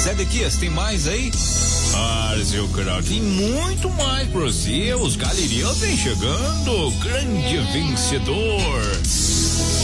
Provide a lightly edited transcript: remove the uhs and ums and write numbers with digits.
Zedequias, tem mais aí? Seu craque, tem muito mais pra você. Os galerias vem chegando. Grande vencedor.